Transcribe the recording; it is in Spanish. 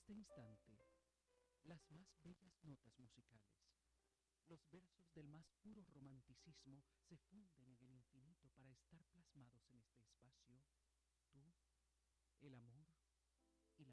este instante, las más bellas notas musicales, los versos del más puro romanticismo se funden en el infinito para estar plasmados en este